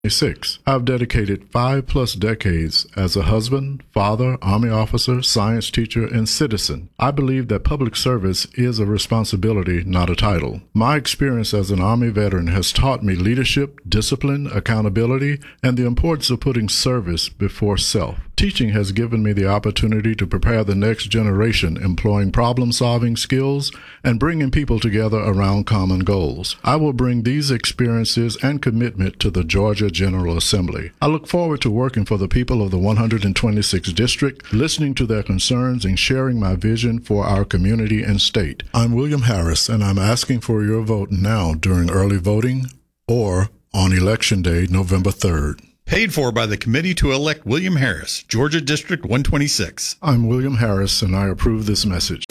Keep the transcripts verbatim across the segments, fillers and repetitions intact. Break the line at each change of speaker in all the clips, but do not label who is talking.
Six. I've dedicated five plus decades as a husband, father, Army officer, science teacher, and citizen. I believe that public service is a responsibility, not a title. My experience as an Army veteran has taught me leadership, discipline, accountability, and the importance of putting service before self. Teaching has given me the opportunity to prepare the next generation, employing problem-solving skills and bringing people together around common goals. I will bring these experiences and commitment to the Georgia General Assembly. I look forward to working for the people of the one hundred twenty-sixth District, listening to their concerns and sharing my vision for our community and state. I'm William Harris, and I'm asking for your vote now during early voting or on Election Day, November third.
Paid for by the Committee to Elect William Harris, Georgia District one twenty-six.
I'm William Harris, and I approve this message.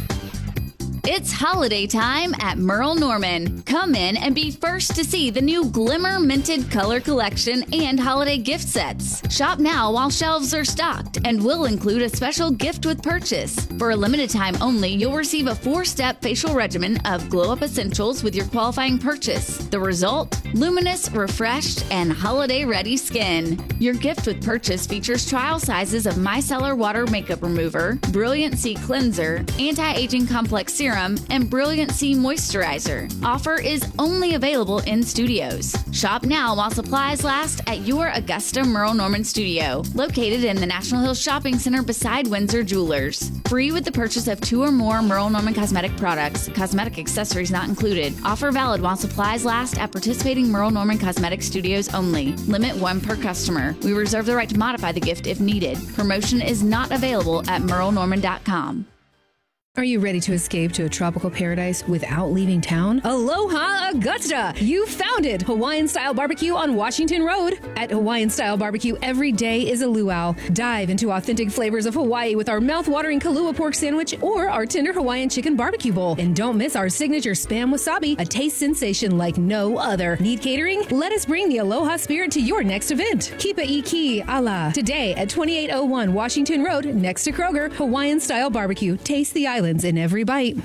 It's holiday time at Merle Norman. Come in and be first to see the new Glimmer Minted Color Collection and holiday gift sets. Shop now while shelves are stocked, and we'll include a special gift with purchase. For a limited time only, you'll receive a four-step facial regimen of glow-up essentials with your qualifying purchase. The result? Luminous, refreshed, and holiday-ready skin. Your gift with purchase features trial sizes of Micellar Water Makeup Remover, Brilliant C Cleanser, Anti-Aging Complex Serum, and Brilliant C Moisturizer. Offer is only available in studios. Shop now while supplies last at your Augusta Merle Norman studio, located in the National Hills Shopping Center beside Windsor Jewelers. Free with the purchase of two or more Merle Norman cosmetic products. Cosmetic accessories not included. Offer valid while supplies last at participating Merle Norman cosmetic studios only. Limit one per customer. We reserve the right to modify the gift if needed. Promotion is not available at merle norman dot com.
Are you ready to escape to a tropical paradise without leaving town? Aloha Augusta! You found it! Hawaiian-style barbecue on Washington Road. At Hawaiian-style barbecue, every day is a luau. Dive into authentic flavors of Hawaii with our mouth-watering Kalua pork sandwich or our tender Hawaiian chicken barbecue bowl. And don't miss our signature Spam Wasabi, a taste sensation like no other. Need catering? Let us bring the Aloha spirit to your next event. Kipa Iki Ala. Today at twenty-eight oh one Washington Road, next to Kroger, Hawaiian-style barbecue. Taste the island in every bite.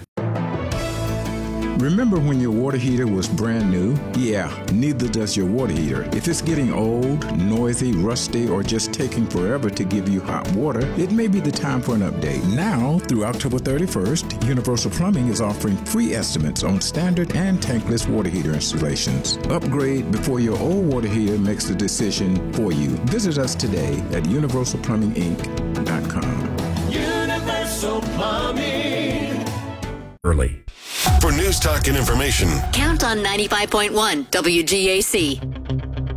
Remember when your water heater was brand new? Yeah, neither does your water heater. If it's getting old, noisy, rusty, or just taking forever to give you hot water, it may be the time for an update. Now, through October thirty-first, Universal Plumbing is offering free estimates on standard and tankless water heater installations. Upgrade before your old water heater makes the decision for you. Visit us today at universal plumbing inc dot com.
Universal Plumbing.
Early.
For news, talk, and information,
count on ninety-five point one W G A C.